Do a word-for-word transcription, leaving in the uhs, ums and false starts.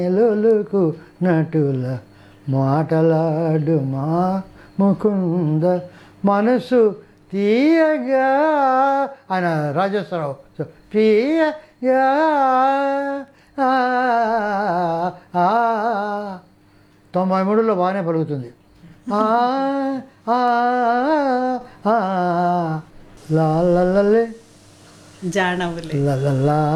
ఎలులుకు నటుల మాటలాడు మా ముకుంద మనసు తీయగా ఆయన రాజేశ్వరరావు సో, తీయగా ఆ, ఆ. తొంభై మూడులో బాగానే పలుకుతుంది ఆ, ఆ, ఆ, లా లా లా లే, జానవులే లా లా లా